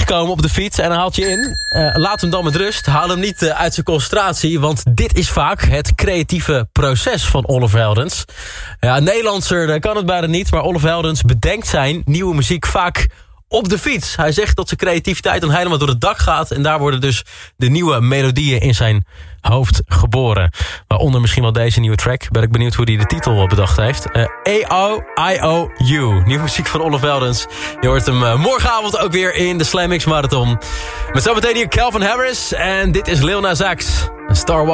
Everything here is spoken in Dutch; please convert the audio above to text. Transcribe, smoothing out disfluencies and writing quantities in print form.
komen op de fiets en hij haalt je in. Laat hem dan met rust. Haal hem niet uit zijn concentratie. Want dit is vaak het creatieve proces van Oliver Heldens. Ja, een Nederlandser kan het bijna niet. Maar Oliver Heldens bedenkt zijn nieuwe muziek vaak op de fiets. Hij zegt dat zijn creativiteit dan helemaal door het dak gaat. En daar worden dus de nieuwe melodieën in zijn hoofd geboren. Waaronder misschien wel deze nieuwe track. Ben ik benieuwd hoe hij de titel bedacht heeft. A-O-I-O-U. Nieuwe muziek van Oliver Heldens. Je hoort hem morgenavond ook weer in de Slam Mix Marathon. Met zometeen hier Calvin Harris. En dit is Lil Nas X. Star Wars.